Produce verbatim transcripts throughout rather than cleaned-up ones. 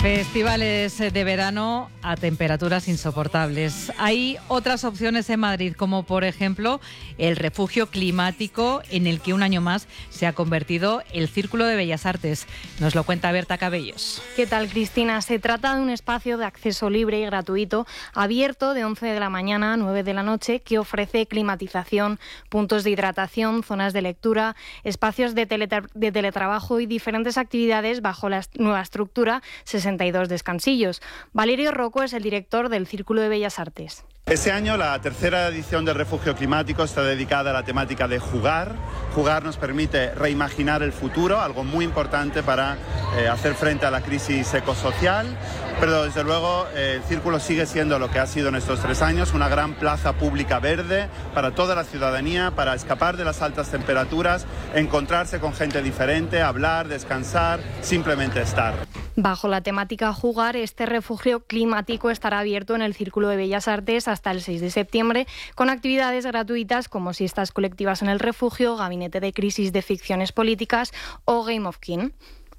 Festivales de verano a temperaturas insoportables. Hay otras opciones en Madrid, como por ejemplo el refugio climático en el que un año más se ha convertido el Círculo de Bellas Artes. Nos lo cuenta Berta Cabellos. ¿Qué tal, Cristina? Se trata de un espacio de acceso libre y gratuito, abierto de once de la mañana a nueve de la noche, que ofrece climatización, puntos de hidratación, zonas de lectura, espacios de, teletra- de teletrabajo y diferentes actividades bajo la nueva estructura sesenta y dos descansillos. Valerio Rocco es el director del Círculo de Bellas Artes. Este año la tercera edición del Refugio Climático está dedicada a la temática de jugar. Jugar nos permite reimaginar el futuro, algo muy importante para eh, hacer frente a la crisis ecosocial. Pero desde luego eh, el Círculo sigue siendo lo que ha sido en estos tres años, una gran plaza pública verde para toda la ciudadanía, para escapar de las altas temperaturas, encontrarse con gente diferente, hablar, descansar, simplemente estar. Bajo la temática jugar, este refugio climático estará abierto en el Círculo de Bellas Artes hasta el seis de septiembre, con actividades gratuitas como siestas colectivas en el refugio, gabinete de crisis de ficciones políticas o Game of King.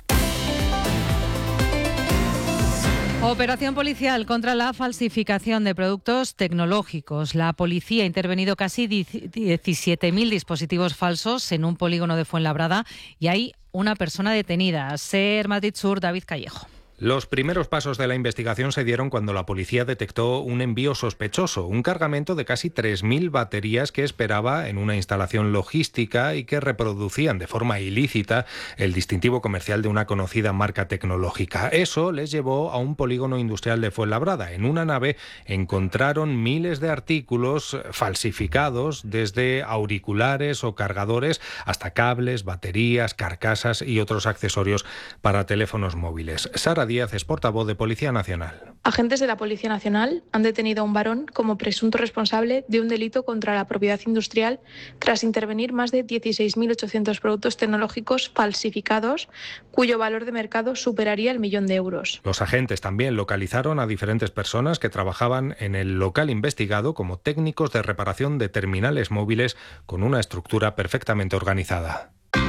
Operación policial contra la falsificación de productos tecnológicos. La policía ha intervenido casi diecisiete mil dispositivos falsos en un polígono de Fuenlabrada y hay una persona detenida. Ser Madrid Sur, David Callejo. Los primeros pasos de la investigación se dieron cuando la policía detectó un envío sospechoso, un cargamento de casi tres mil baterías que esperaba en una instalación logística y que reproducían de forma ilícita el distintivo comercial de una conocida marca tecnológica. Eso les llevó a un polígono industrial de Fuenlabrada. En una nave encontraron miles de artículos falsificados, desde auriculares o cargadores hasta cables, baterías, carcasas y otros accesorios para teléfonos móviles. Sara Díaz es portavoz de Policía Nacional. Agentes de la Policía Nacional han detenido a un varón como presunto responsable de un delito contra la propiedad industrial tras intervenir más de dieciséis mil ochocientos productos tecnológicos falsificados cuyo valor de mercado superaría el millón de euros. Los agentes también localizaron a diferentes personas que trabajaban en el local investigado como técnicos de reparación de terminales móviles con una estructura perfectamente organizada.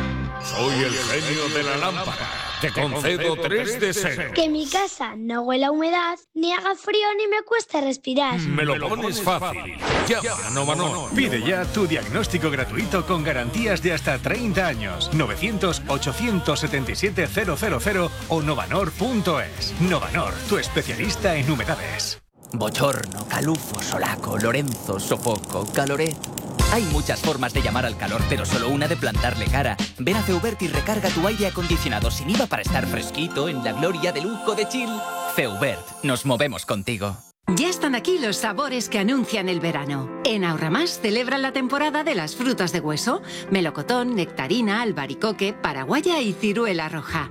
Soy el genio de la lámpara. Te concedo tres deseos. Que mi casa no huela a humedad, ni haga frío, ni me cueste respirar. Me lo pones fácil. Llama a Novanor. Pide ya tu diagnóstico gratuito con garantías de hasta treinta años. novecientos, ochocientos setenta y siete, cero cero cero o novanor punto es. Novanor, tu especialista en humedades. Bochorno, calufo, solaco, Lorenzo, sofoco, caloré. Hay muchas formas de llamar al calor, pero solo una de plantarle cara. Ven a Feubert y recarga tu aire acondicionado sin I V A para estar fresquito en la gloria de lujo de chill. Feubert, nos movemos contigo. Ya están aquí los sabores que anuncian el verano. En Ahorramás celebran la temporada de las frutas de hueso. Melocotón, nectarina, albaricoque, paraguaya y ciruela roja.